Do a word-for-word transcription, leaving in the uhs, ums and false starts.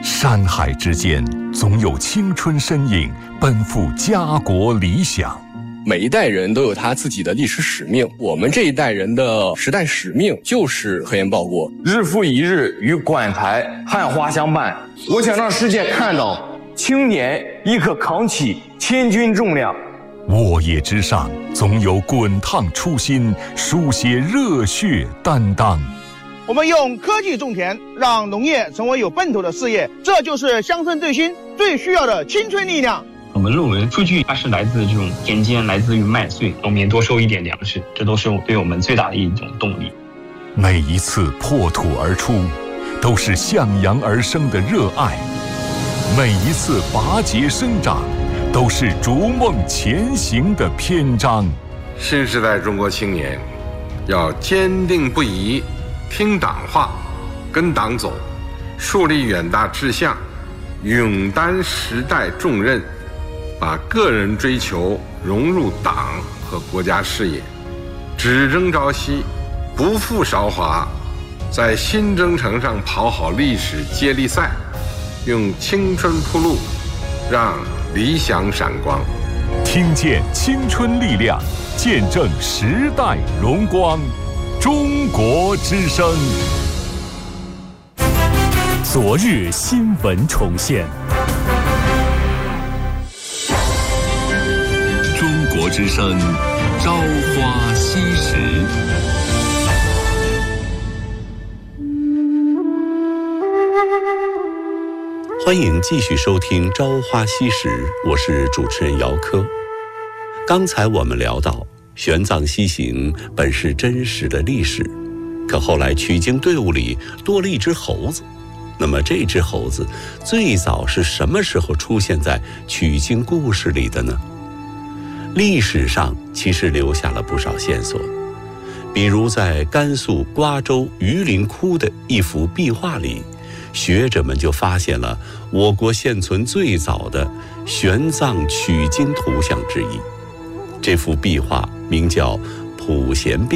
山海之间，总有青春身影奔赴家国理想。 每一代人都有他自己的历史使命，我们这一代人的时代使命就是和颜报国。 日复一日与馆台汉花相伴，我想让世界看到青年亦可扛起千钧重量。 沃野之上，总有滚烫初心，书写热血担当。 我们用科技种田，让农业成为有奔头的事业，这就是乡村振兴最需要的青春力量。 我们认为数据它是来自这种田间，来自于麦穗，农民多收一点粮食，这都是对我们最大的一种动力。 每一次破土而出，都是向阳而生的热爱；每一次拔节生长，都是逐梦前行的篇章。 新时代中国青年要坚定不移听党话，跟党走，树立远大志向，勇担时代重任，把个人追求融入党和国家事业，只争朝夕，不负韶华，在新征程上跑好历史接力赛，用青春铺路，让理想闪光。 听见青春力量，见证时代荣光。中国之声， 昨日新闻重现。 中国之声，朝花夕拾。 欢迎继续收听《朝花夕拾》，我是主持人姚科。刚才我们聊到，玄奘西行本是真实的历史，可后来取经队伍里多了一只猴子。那么这只猴子最早是什么时候出现在取经故事里的呢？历史上其实留下了不少线索，比如在甘肃瓜州榆林窟的一幅壁画里，学者们就发现了我国现存最早的玄奘取经图像之一。这幅壁画名叫《普贤变》。